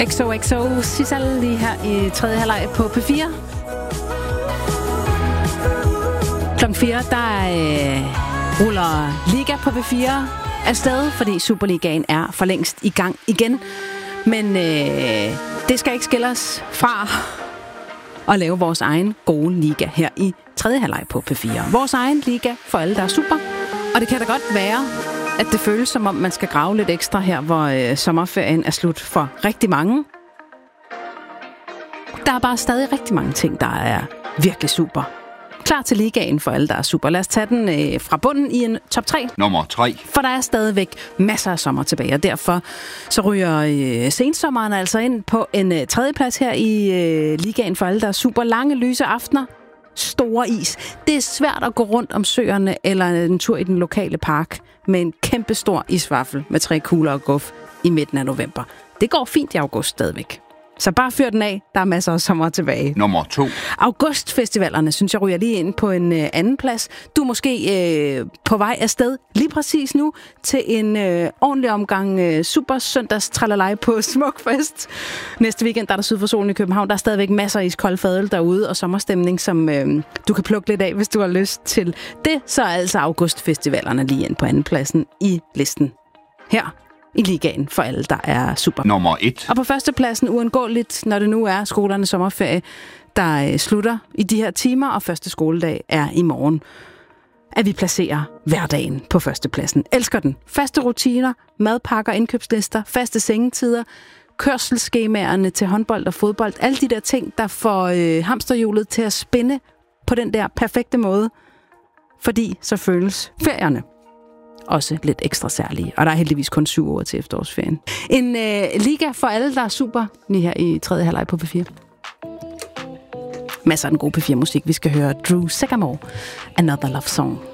XOXO Sissal lige her i tredje halvleg på P4. Klokken 4, der ruller Liga på P4 afsted, fordi Superligaen er for længst i gang igen. Men det skal ikke skille os fra at lave vores egen gode liga her i tredje halvleg på P4. Vores egen liga for alle, der er super. Og det kan da godt være, at det føles som om, man skal grave lidt ekstra her, hvor sommerferien er slut for rigtig mange. Der er bare stadig rigtig mange ting, der er virkelig super. Klar til ligaen for alle, der er super. Lad os tage den fra bunden i en top 3. Nummer 3. For der er stadigvæk masser af sommer tilbage, og derfor så ryger sensommeren altså ind på en tredjeplads her i ligaen for alle, der er super. Lange, lyse aftener. Store is. Det er svært at gå rundt om søerne eller en tur i den lokale park med en kæmpe stor isvaffel med 3 kugler og guf i midten af november. Det går fint i august stadigvæk. Så bare fyr den af. Der er masser af sommer tilbage. Nummer 2. Augustfestivalerne, synes jeg, ryger lige ind på en anden plads. Du er måske på vej afsted lige præcis nu til en ordentlig omgang super søndags tralalej på Smukfest. Næste weekend der er der syd for solen i København. Der er stadigvæk masser af iskold fadøl derude og sommerstemning, som du kan plukke lidt af, hvis du har lyst til det. Så er altså Augustfestivalerne lige ind på anden pladsen i listen her i ligaen for alle, der er super. Nummer 1. Og på førstepladsen uundgåeligt, når det nu er skolernes sommerferie, der slutter i de her timer, og første skoledag er i morgen, at vi placerer hverdagen på førstepladsen. Elsker den. Faste rutiner, madpakker, indkøbslister, faste sengetider, kørselsskemaerne til håndbold og fodbold. Alle de der ting, der får hamsterhjulet til at spinde på den der perfekte måde. Fordi så føles ferierne også lidt ekstra særlige. Og der er heldigvis kun 7 uger til efterårsferien. En liga for alle, der er super, lige her i tredje halvleg på P4. Masser af den gode P4-musik. Vi skal høre Drew Sycamore, Another Love Song.